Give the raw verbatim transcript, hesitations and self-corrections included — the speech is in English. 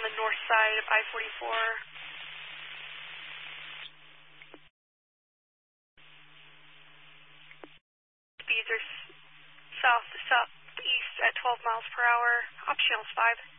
the north side of I forty-four. Speeds are south to southeast at twelve miles per hour. Op channels five.